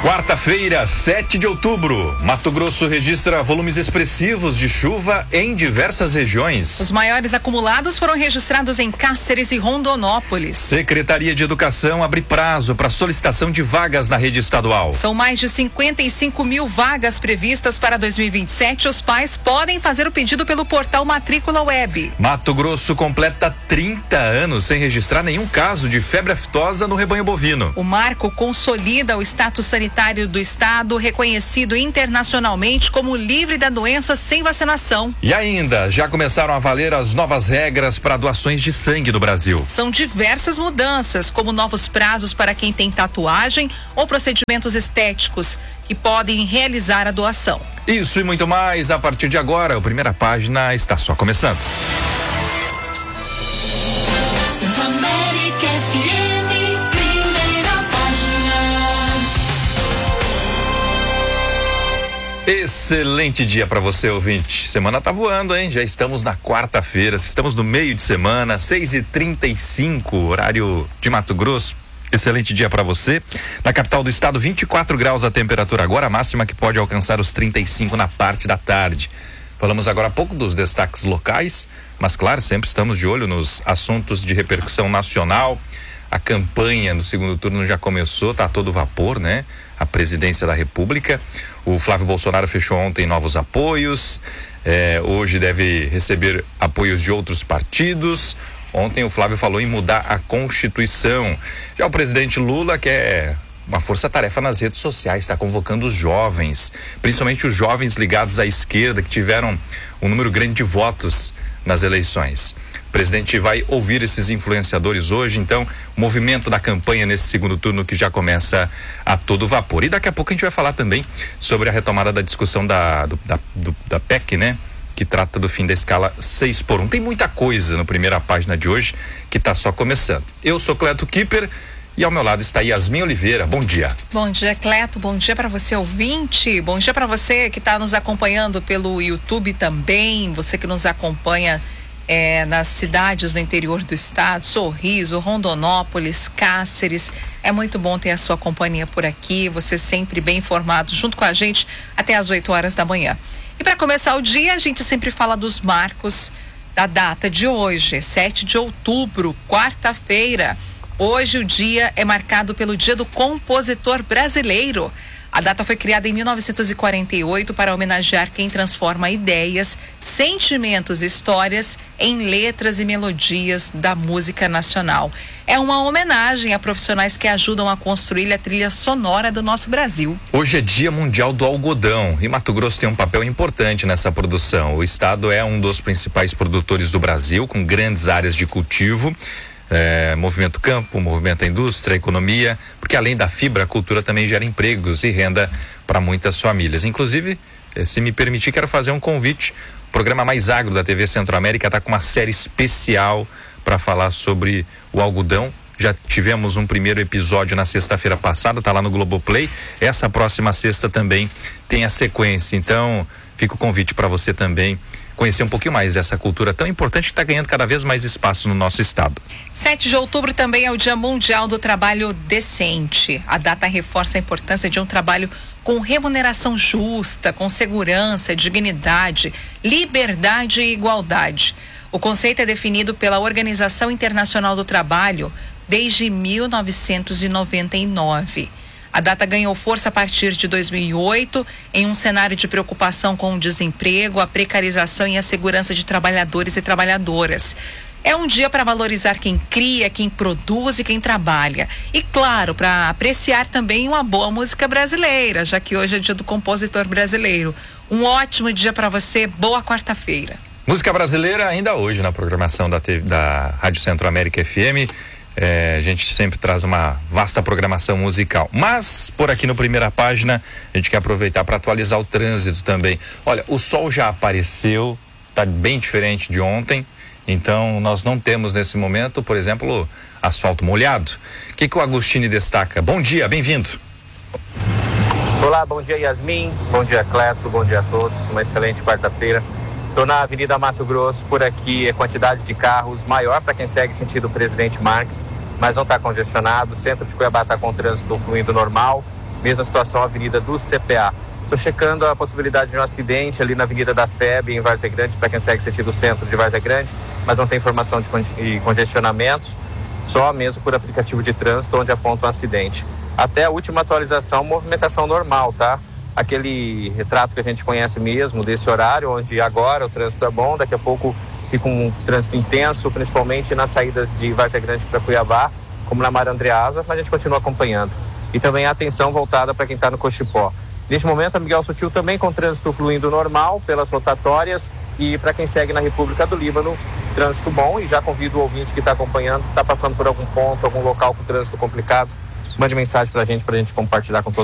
Quarta-feira, 7 de outubro, Mato Grosso registra volumes expressivos de chuva em diversas regiões. Os maiores acumulados foram registrados em Cáceres e Rondonópolis. Secretaria de Educação abre prazo para solicitação de vagas na rede estadual. São mais de 55 mil vagas previstas para 2027. Os pais podem fazer o pedido pelo portal Matrícula Web. Mato Grosso completa 30 anos sem registrar nenhum caso de febre aftosa no rebanho bovino. O marco consolida o status sanitário do estado, reconhecido internacionalmente como livre da doença sem vacinação. E ainda, já começaram a valer as novas regras para doações de sangue no Brasil. São diversas mudanças, como novos prazos para quem tem tatuagem ou procedimentos estéticos que podem realizar a doação. Isso e muito mais a partir de agora. A primeira página está só começando. Centro-América FM, primeira página. Excelente dia para você, ouvinte. Semana tá voando, hein? Já estamos na quarta-feira, estamos no meio de semana, 6h35, horário de Mato Grosso. Excelente dia para você. Na capital do estado, 24 graus a temperatura agora, a máxima que pode alcançar os 35 na parte da tarde. Falamos agora há pouco dos destaques locais, mas claro, sempre estamos de olho nos assuntos de repercussão nacional. A campanha no segundo turno já começou, tá a todo vapor, né? A presidência da República. O Flávio Bolsonaro fechou ontem novos apoios. Hoje deve receber apoios de outros partidos. Ontem o Flávio falou em mudar a Constituição. Já o presidente Lula quer uma força-tarefa nas redes sociais, está convocando os jovens, principalmente os jovens ligados à esquerda, que tiveram um número grande de votos nas eleições. O presidente vai ouvir esses influenciadores hoje, então, o movimento da campanha nesse segundo turno que já começa a todo vapor. E daqui a pouco a gente vai falar também sobre a retomada da discussão da PEC, né? Que trata do fim da escala 6x1. Tem muita coisa na primeira página de hoje que está só começando. Eu sou Cleto Kipper e ao meu lado está Yasmin Oliveira. Bom dia. Bom dia, Cleto. Bom dia para você, ouvinte. Bom dia para você que está nos acompanhando pelo YouTube também. Você que nos acompanha nas cidades do interior do estado, Sorriso, Rondonópolis, Cáceres. É muito bom ter a sua companhia por aqui. Você sempre bem informado junto com a gente até às 8 horas da manhã. E para começar o dia, a gente sempre fala dos marcos da data de hoje, 7 de outubro, quarta-feira. Hoje o dia é marcado pelo Dia do Compositor Brasileiro. A data foi criada em 1948 para homenagear quem transforma ideias, sentimentos e histórias em letras e melodias da música nacional. É uma homenagem a profissionais que ajudam a construir a trilha sonora do nosso Brasil. Hoje é Dia Mundial do Algodão e Mato Grosso tem um papel importante nessa produção. O estado é um dos principais produtores do Brasil, com grandes áreas de cultivo. Movimento campo, movimento indústria, economia, porque além da fibra, a cultura também gera empregos e renda para muitas famílias. Inclusive, se me permitir, quero fazer um convite. O programa Mais Agro da TV Centro-América está com uma série especial para falar sobre o algodão. Já tivemos um primeiro episódio na sexta-feira passada, está lá no Globoplay. Essa próxima sexta também tem a sequência. Então, fica o convite para você também conhecer um pouquinho mais dessa cultura tão importante que está ganhando cada vez mais espaço no nosso estado. 7 de outubro também é o Dia Mundial do Trabalho Decente. A data reforça a importância de um trabalho com remuneração justa, com segurança, dignidade, liberdade e igualdade. O conceito é definido pela Organização Internacional do Trabalho desde 1999. A data ganhou força a partir de 2008, em um cenário de preocupação com o desemprego, a precarização e a segurança de trabalhadores e trabalhadoras. É um dia para valorizar quem cria, quem produz e quem trabalha. E claro, para apreciar também uma boa música brasileira, já que hoje é Dia do Compositor Brasileiro. Um ótimo dia para você, boa quarta-feira. Música brasileira ainda hoje na programação da Rádio Centro-América FM. A gente sempre traz uma vasta programação musical, mas por aqui no Primeira Página a gente quer aproveitar para atualizar o trânsito também. Olha, o sol já apareceu, está bem diferente de ontem, então nós não temos nesse momento, por exemplo, asfalto molhado. O que o Agostini destaca? Bom dia, bem-vindo. Olá, bom dia Yasmin, bom dia Cleto, bom dia a todos, uma excelente quarta-feira. Estou na Avenida Mato Grosso, por aqui a quantidade de carros maior para quem segue sentido Presidente Marques, mas não está congestionado. O centro de Cuiabá está com o trânsito fluindo normal. Mesma situação, a Avenida do CPA. Estou checando a possibilidade de um acidente ali na Avenida da FEB, em Várzea Grande, para quem segue sentido centro de Várzea Grande, mas não tem informação de congestionamentos, só mesmo por aplicativo de trânsito, onde aponta um acidente. Até a última atualização, movimentação normal, tá? Aquele retrato que a gente conhece mesmo desse horário, onde agora o trânsito é bom, daqui a pouco fica um trânsito intenso, principalmente nas saídas de Várzea Grande para Cuiabá, como na Mar Andreasa, mas a gente continua acompanhando. E também a atenção voltada para quem está no Cochipó. Neste momento, a Miguel Sutil também com trânsito fluindo normal pelas rotatórias, e para quem segue na República do Líbano, trânsito bom. E já convido o ouvinte que está acompanhando, está passando por algum ponto, algum local com trânsito complicado, mande mensagem para a gente compartilhar com todos.